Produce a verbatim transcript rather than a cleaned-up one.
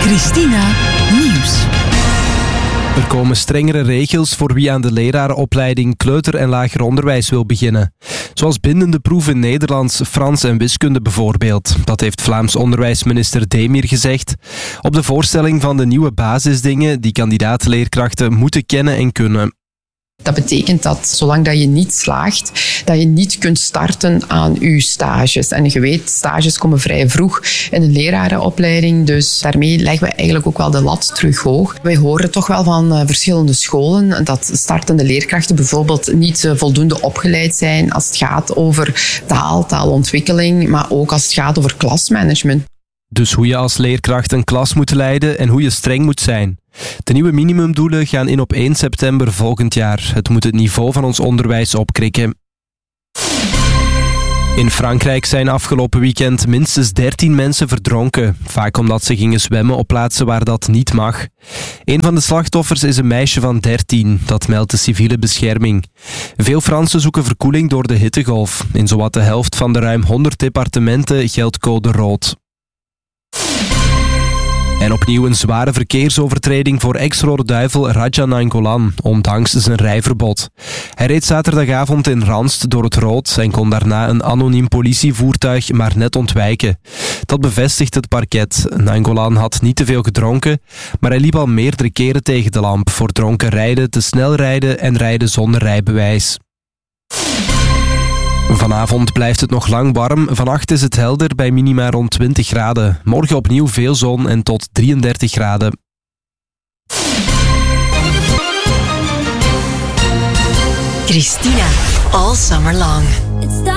Christina Nieuws. Er komen strengere regels voor wie aan de lerarenopleiding kleuter- en lager onderwijs wil beginnen. Zoals bindende proeven in Nederlands, Frans en wiskunde bijvoorbeeld. Dat heeft Vlaams onderwijsminister Demir gezegd. Op de voorstelling van de nieuwe basisdingen die kandidaat-leerkrachten moeten kennen en kunnen. Dat betekent dat zolang dat je niet slaagt, dat je niet kunt starten aan je stages. En je weet, stages komen vrij vroeg in een lerarenopleiding, dus daarmee leggen we eigenlijk ook wel de lat terug hoog. Wij horen toch wel van uh, verschillende scholen dat startende leerkrachten bijvoorbeeld niet uh, voldoende opgeleid zijn als het gaat over taal, taalontwikkeling, maar ook als het gaat over klasmanagement. Dus hoe je als leerkracht een klas moet leiden en hoe je streng moet zijn. De nieuwe minimumdoelen gaan in op één september volgend jaar. Het moet het niveau van ons onderwijs opkrikken. In Frankrijk zijn afgelopen weekend minstens dertien mensen verdronken. Vaak omdat ze gingen zwemmen op plaatsen waar dat niet mag. Een van de slachtoffers is een meisje van dertien. Dat meldt de civiele bescherming. Veel Fransen zoeken verkoeling door de hittegolf. In zowat de helft van de ruim honderd departementen geldt code rood. En opnieuw een zware verkeersovertreding voor ex-Rode Duivel Radja Nainggolan, ondanks zijn rijverbod. Hij reed zaterdagavond in Ranst door het rood en kon daarna een anoniem politievoertuig maar net ontwijken. Dat bevestigt het parket. Nainggolan had niet te veel gedronken, maar hij liep al meerdere keren tegen de lamp voor dronken rijden, te snel rijden en rijden zonder rijbewijs. Vanavond blijft het nog lang warm. Vannacht is het helder bij minima rond twintig graden. Morgen opnieuw veel zon en tot drieëndertig graden. Christina, all summer long.